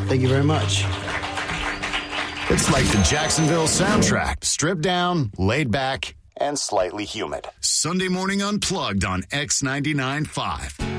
Thank you very much. It's like the Jacksonville soundtrack. Stripped down, laid back, and slightly humid. Sunday Morning Unplugged on X99.5.